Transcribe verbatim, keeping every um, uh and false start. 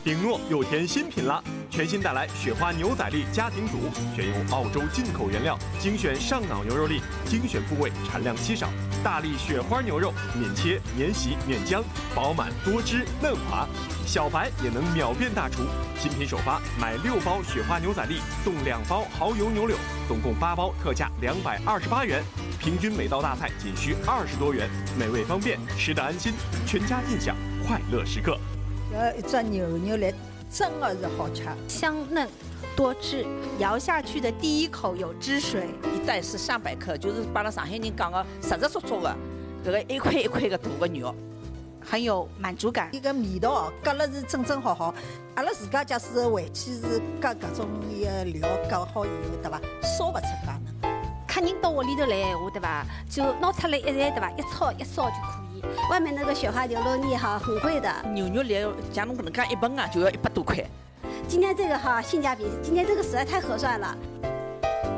顶诺又添新品啦！全新带来雪花牛仔粒家庭组，选用澳洲进口原料，精选上脑牛肉粒，精选部位，产量稀少。大粒雪花牛肉，免切、免洗、免浆，饱满多汁嫩滑，小白也能秒变大厨。新品首发，买六包雪花牛仔粒送两包蚝油牛柳，总共八包，特价两百二十八元。平均每道大菜仅需二十多元，美味方便，吃得安心，全家尽享快乐时刻。 呃，一只牛肉粒真的是好吃， 香嫩多汁，咬下去的第一口有汁水。 一袋是三百克，就是把那上海人讲的实实足足的，这个一块一块的大个肉， 很有满足感。 一个味道哦，夹了是正正好好。阿拉自家假使回去是夹各种一个料夹好以后，对吧？烧不出介嫩。 客人到屋里头来闲话，对吧？就拿出来一来，对吧？一炒一烧就可以。 外面那个雪花牛肉粒哈很贵的， 牛肉粒像侬搿能介一份啊，就要一百多块。 今天这个哈性价比，今天这个实在太合算了。